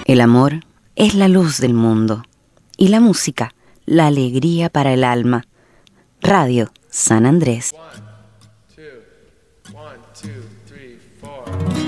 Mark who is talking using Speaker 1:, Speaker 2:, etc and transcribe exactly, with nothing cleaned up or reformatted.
Speaker 1: El amor es la luz del mundo y la música, la alegría para el alma. Radio San Andrés.